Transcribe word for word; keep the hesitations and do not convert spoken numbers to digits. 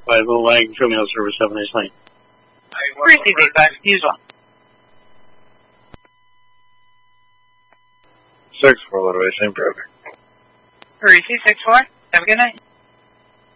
Five Little Wagon, show me no service, have a nice night. Receive eight five, use one. Six four, Little Way, same traffic. Receive six four, have a good night.